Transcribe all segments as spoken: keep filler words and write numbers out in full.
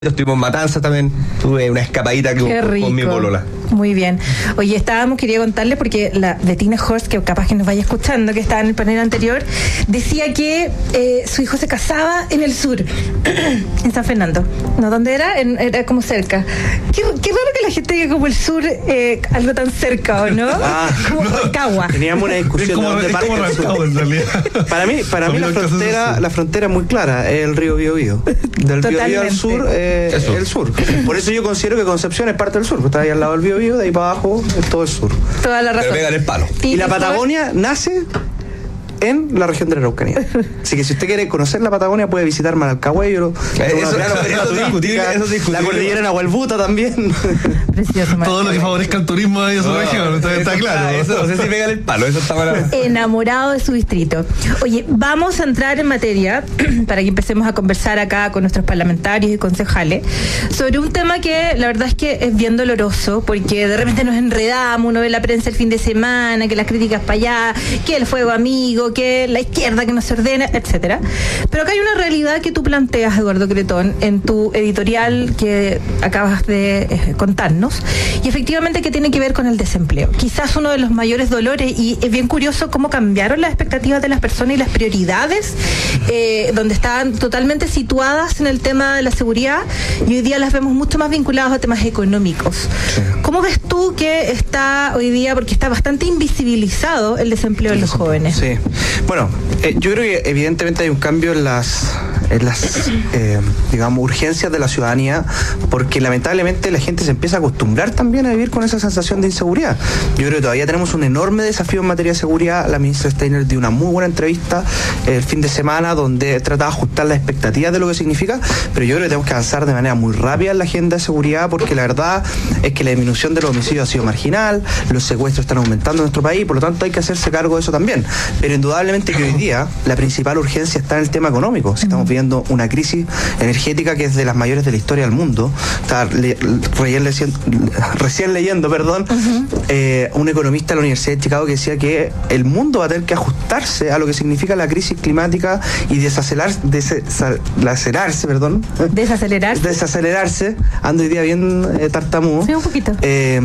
Estuvimos en Matanza también, tuve una escapadita que con, con mi polola. Muy bien. Oye, estábamos, quería contarles, porque la Bettina Horst, que capaz que nos vaya escuchando, que estaba en el panel anterior, decía que eh, su hijo se casaba en el sur, en San Fernando. ¿No? ¿Dónde era? En, era como cerca. Qué, qué raro que la gente diga como el sur, eh, algo tan cerca, ¿o no? Ah, como no, Cagua. Teníamos una discusión como, de dónde parte el sur. En realidad. Para mí, para mí la frontera, la frontera es muy clara, es el río Biobío. Del Biobío al sur, eh, es el sur. Por eso yo considero que Concepción es parte del sur, porque está ahí al lado del Biobío, de ahí para abajo es todo el sur. Toda la razón. Pero pegan el palo. Y, y la después... Patagonia nace en la región de la Araucanía. Así que si usted quiere conocer la Patagonia, puede visitar Manalcahuello, eso, eso, eso la cordillera Nahuelbuta también. Precioso, todo lo que favorezca el turismo de su no, región, está, está claro. Eso, no sé si pegan el palo, eso está mal. Enamorado de su distrito. Oye, vamos a entrar en materia para que empecemos a conversar acá con nuestros parlamentarios y concejales sobre un tema que la verdad es que es bien doloroso, porque de repente nos enredamos, uno ve la prensa el fin de semana, que las críticas para allá, que el fuego amigo, que la izquierda que no se ordena, etcétera. Pero acá hay una realidad que tú planteas, Eduardo Cretón, en tu editorial que acabas de eh, contarnos, y efectivamente que tiene que ver con el desempleo. Quizás uno de los mayores dolores, y es bien curioso cómo cambiaron las expectativas de las personas y las prioridades, eh, donde estaban totalmente situadas en el tema de la seguridad, y hoy día las vemos mucho más vinculadas a temas económicos. Sí. ¿Cómo ves tú que está hoy día, porque está bastante invisibilizado el desempleo de los jóvenes? Sí. Bueno, eh, yo creo que evidentemente hay un cambio en las, en las eh, digamos, urgencias de la ciudadanía, porque lamentablemente la gente se empieza a acostumbrar también a vivir con esa sensación de inseguridad. Yo creo que todavía tenemos un enorme desafío en materia de seguridad. La ministra Steiner dio una muy buena entrevista el fin de semana donde trataba de ajustar las expectativas de lo que significa, pero yo creo que tenemos que avanzar de manera muy rápida en la agenda de seguridad, porque la verdad es que la disminución de los homicidios ha sido marginal, los secuestros están aumentando en nuestro país, por lo tanto hay que hacerse cargo de eso también. Pero indudablemente que hoy día la principal urgencia está en el tema económico. Estamos viviendo una crisis energética que es de las mayores de la historia del mundo. Está le, recién, leyendo, recién leyendo, perdón, uh-huh. eh, un economista de la Universidad de Chicago que decía que el mundo va a tener que ajustarse a lo que significa la crisis climática y desacelerar, desacelerarse, perdón. Desacelerarse. Desacelerarse. Ando hoy día bien eh, tartamudo. Sí, un poquito. Eh,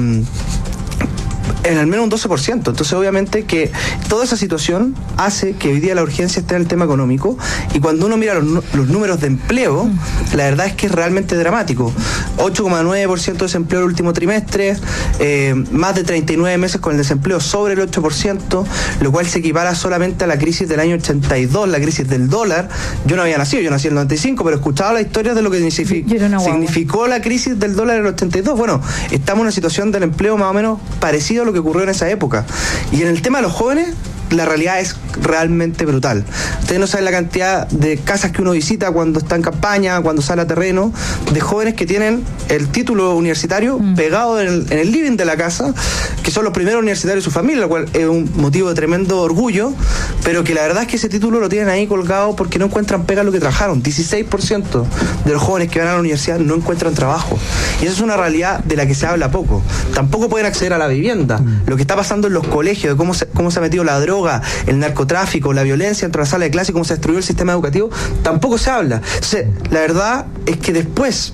en al menos un doce por ciento. Entonces obviamente que toda esa situación hace que hoy día la urgencia esté en el tema económico, y cuando uno mira los, los números de empleo, mm. la verdad es que es realmente dramático. ocho coma nueve por ciento de desempleo el último trimestre, eh, más de treinta y nueve meses con el desempleo sobre el ocho por ciento, lo cual se equipara solamente a la crisis del año ochenta y dos, la crisis del dólar. Yo no había nacido, yo nací en el noventa y cinco, pero escuchaba la historia de lo que significó, significó la crisis del dólar en el ochenta y dos. Bueno, estamos en una situación del empleo más o menos parecido a lo que ocurrió en esa época. Y en el tema de los jóvenes, la realidad es realmente brutal. Ustedes no saben la cantidad de casas que uno visita cuando está en campaña, cuando sale a terreno, de jóvenes que tienen el título universitario mm. pegado en el, en el living de la casa, que son los primeros universitarios de su familia, lo cual es un motivo de tremendo orgullo, pero que la verdad es que ese título lo tienen ahí colgado porque no encuentran pega lo que trabajaron. dieciséis por ciento de los jóvenes que van a la universidad no encuentran trabajo. Y eso es una realidad de la que se habla poco. Tampoco pueden acceder a la vivienda. Mm. Lo que está pasando en los colegios, de cómo se, cómo se ha metido la droga, el narcotráfico, la violencia dentro de la sala de clase, cómo se destruyó el sistema educativo, tampoco se habla. Entonces, la verdad es que después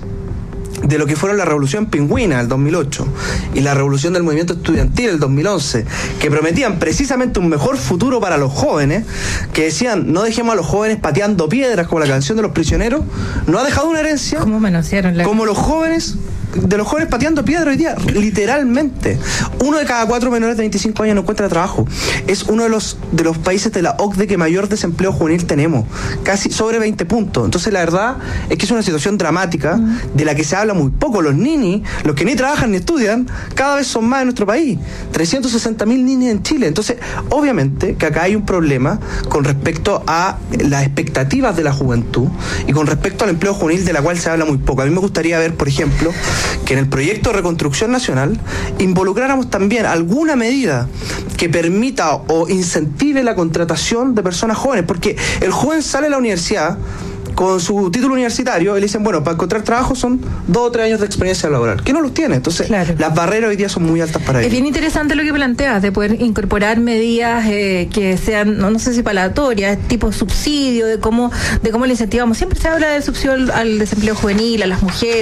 de lo que fueron la revolución pingüina del dos mil ocho y la revolución del movimiento estudiantil del dos mil once, que prometían precisamente un mejor futuro para los jóvenes, que decían no dejemos a los jóvenes pateando piedras como la canción de los prisioneros, no ha dejado una herencia ¿Cómo manosearon la... como los jóvenes de los jóvenes pateando piedra hoy día, literalmente. Uno de cada cuatro menores de veinticinco años no encuentra trabajo. Es uno de los de los países de la O C D E que mayor desempleo juvenil tenemos, casi sobre veinte puntos. Entonces la verdad es que es una situación dramática de la que se habla muy poco. Los ninis, los que ni trabajan ni estudian, cada vez son más en nuestro país. trescientos sesenta mil ninis en Chile. Entonces, obviamente que acá hay un problema con respecto a las expectativas de la juventud y con respecto al empleo juvenil, de la cual se habla muy poco. A mí me gustaría ver, por ejemplo, que en el proyecto de reconstrucción nacional involucráramos también alguna medida que permita o incentive la contratación de personas jóvenes, porque el joven sale a la universidad con su título universitario y le dicen, bueno, para encontrar trabajo son dos o tres años de experiencia laboral, que no los tiene. Entonces, claro. las barreras hoy día son muy altas para ellos. Es bien interesante lo que planteas, de poder incorporar medidas eh, que sean, no, no sé si palatorias, tipo subsidio, de cómo, de cómo le incentivamos. Siempre se habla del subsidio al, al desempleo juvenil, a las mujeres.